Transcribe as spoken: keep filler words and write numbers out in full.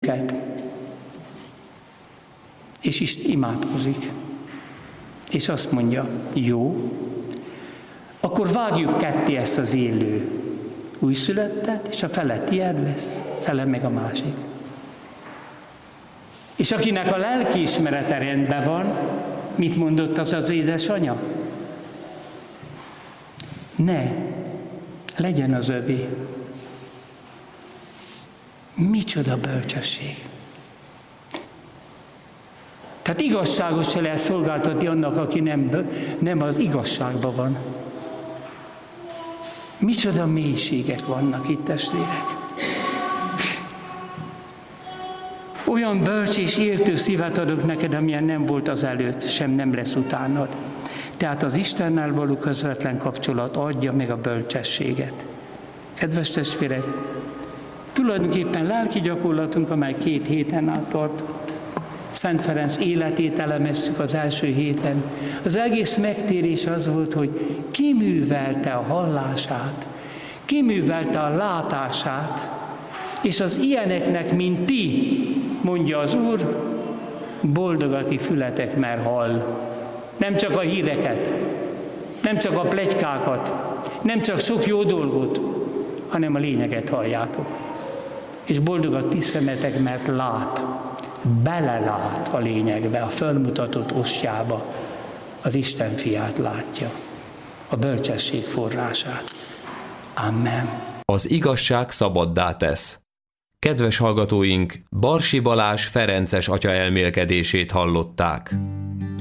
őket. És is imádkozik. És azt mondja, jó, akkor vágjuk ketté ezt az élő újszülöttet, és a fele tiéd lesz, fele meg a másik. És akinek a lelkiismerete rendben van, mit mondott az az édesanya? Ne, legyen az övé. Micsoda bölcsesség! Tehát igazságos se lehet szolgáltatni annak, aki nem, nem az igazságban van. Micsoda mélységek vannak itt, testvérek! Olyan bölcs és értő szívet adok neked, amilyen nem volt az előtt, sem nem lesz utánad. Tehát az Istennel való közvetlen kapcsolat adja meg a bölcsességet. Kedves testvérek, tulajdonképpen lelki gyakorlatunk, amely két héten át tartott. Szent Ferenc életét elemeztük az első héten. Az egész megtérés az volt, hogy kiművelte a hallását, kiművelte a látását, és az ilyeneknek, mint ti, mondja az Úr, boldog a ti fületek, mert hall. Nem csak a híreket, nem csak a pletykákat, nem csak sok jó dolgot, hanem a lényeget halljátok. És boldog a ti szemetek, mert lát, belelát a lényegbe, a fölmutatott ostjába, az Isten fiát látja, a bölcsesség forrását. Amen. Az igazság szabaddá tesz. Kedves hallgatóink, Barsi Balázs ferences atya elmélkedését hallották.